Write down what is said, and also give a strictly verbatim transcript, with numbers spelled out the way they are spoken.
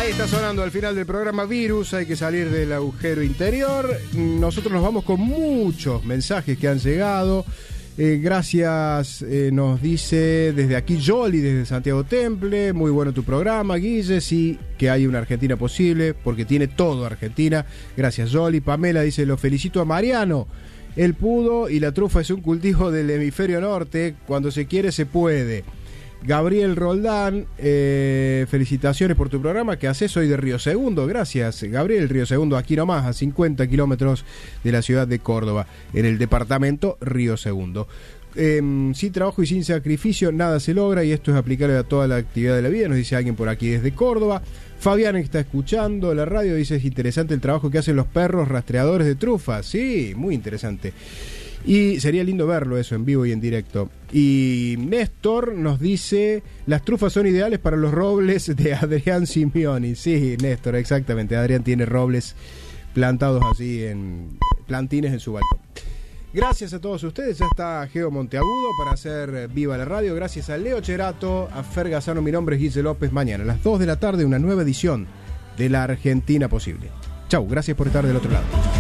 Ahí está sonando al final del programa Virus, hay que salir del agujero interior. Nosotros nos vamos con muchos mensajes que han llegado. Eh, gracias, eh, nos dice desde aquí Jolly, desde Santiago Temple. Muy bueno tu programa, Guille. Sí, que hay una Argentina posible, porque tiene todo Argentina. Gracias, Jolly. Pamela dice, lo felicito a Mariano. Él pudo y la trufa es un cultivo del hemisferio norte. Cuando se quiere, se puede. Gabriel Roldán, eh, felicitaciones por tu programa que haces hoy de Río Segundo. Gracias, Gabriel. Río Segundo, aquí nomás, a cincuenta kilómetros de la ciudad de Córdoba, en el departamento Río Segundo. Eh, sin trabajo y sin sacrificio nada se logra, y esto es aplicable a toda la actividad de la vida, nos dice alguien por aquí desde Córdoba. Fabián está escuchando la radio, dice, es interesante el trabajo que hacen los perros rastreadores de trufas. Sí, muy interesante. Y sería lindo verlo eso en vivo y en directo. Y Néstor nos dice, las trufas son ideales para los robles de Adrián Simeoni. Sí, Néstor, exactamente. Adrián tiene robles plantados así en plantines en su balcón. Gracias a todos ustedes. Ya está Geo Monteagudo para hacer viva la radio. Gracias a Leo Cherato, a Fer Gazano. Mi nombre es Guille López. Mañana a las dos de la tarde una nueva edición de La Argentina Posible. Chau, gracias por estar del otro lado.